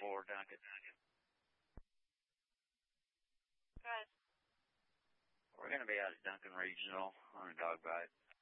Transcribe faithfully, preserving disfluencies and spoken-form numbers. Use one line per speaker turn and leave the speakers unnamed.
four, Duncan.
Good.
We're going to be out at Duncan Regional on a dog bite.